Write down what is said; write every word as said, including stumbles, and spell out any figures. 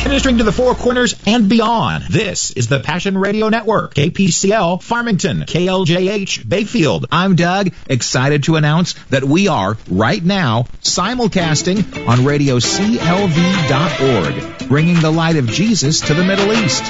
ministering to the Four Corners and beyond. This is the Passion Radio Network, K P C L, Farmington, K L J H, Bayfield. I'm Doug, excited to announce that we are, right now, simulcasting on radio C L V dot org, bringing the light of Jesus to the Middle East.